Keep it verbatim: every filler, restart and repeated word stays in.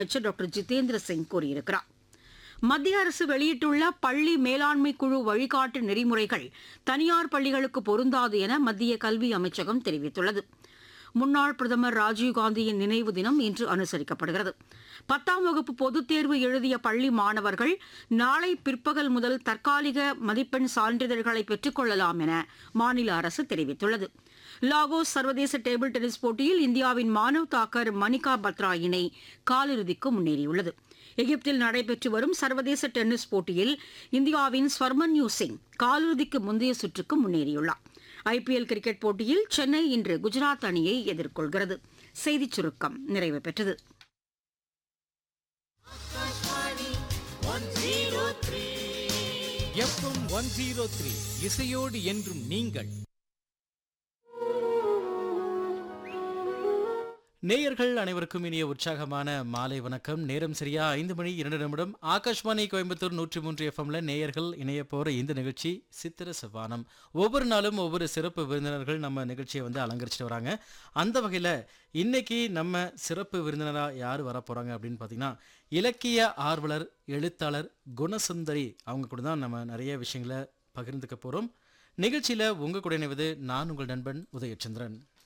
அமைச்சர் டாக்டர் ஜிதேந்திர சிங் கூறியிருக்கிறார். மத்திய அரசு வெளியிட்டுள்ள பள்ளி மேலாண்மை குழு வழிகாட்டு நெறிமுறைகள் தனியார் பள்ளிகளுக்கு பொருந்தாது என மத்திய கல்வி அமைச்சகம் தெரிவித்துள்ளது. முன்னாள் பிரதமர் ராஜீவ்காந்தியின் நினைவு தினம் இன்று அனுசரிக்கப்படுகிறது. பத்தாம் வகுப்பு பொதுத் தேர்வு எழுதிய பள்ளி மாணவர்கள் நாளை பிற்பகல் முதல் தற்காலிக மதிப்பெண் சான்றிதழ்களை பெற்றுக் கொள்ளலாம் என மாநில அரசு தெரிவித்துள்ளது. லாகோஸ் சர்வதேச டேபிள் டென்னிஸ் போட்டியில் இந்தியாவின் மானவ் தாக்கர் மணிகா பத்ரா இணை காலிறுதிக்கு முன்னேறியுள்ளது. எகிப்தில் நடைபெற்று வரும் சர்வதேச டென்னிஸ் போட்டியில் இந்தியாவின் ஸ்வர்மன்யூ சிங் காலிறுதிக்கு முந்தைய சுற்றுக்கு முன்னேறியுள்ளார். ஐபிஎல் கிரிக்கெட் போட்டியில் சென்னை இன்று குஜராத் அணியை எதிர்கொள்கிறது. செய்திச் சுருக்கம் நிறைவு பெற்றது. எஃப்எம் ஒன் ஜீரோ த்ரீ இசையோடு என்றும் நீங்கள். நேயர்கள் அனைவருக்கும் இனிய உற்சாகமான மாலை வணக்கம். நேரம் சரியா ஐந்து மணி இரண்டு நிமிடம். ஆகாஷ்வாணி கோயம்புத்தூர் நூற்றி மூன்று எஃப்எம்ல நேயர்கள் இணைய போற இந்த நிகழ்ச்சி சித்திர செவ்வானம். ஒவ்வொரு நாளும் ஒவ்வொரு சிறப்பு விருந்தினர்கள் நம்ம நிகழ்ச்சியை வந்து அலங்கரிச்சுட்டு வராங்க. அந்த வகையில் இன்னைக்கு நம்ம சிறப்பு விருந்தினராக யார் வர போறாங்க அப்படின்னு பார்த்தீங்கன்னா, இலக்கிய ஆர்வலர் எழுத்தாளர் குணசுந்தரி அவங்க கூட தான் நம்ம நிறைய விஷயங்களை பகிர்ந்துக்க போறோம். நிகழ்ச்சியில உங்க கூட இணைவது நான் உங்கள் நண்பன் உதயச்சந்திரன்.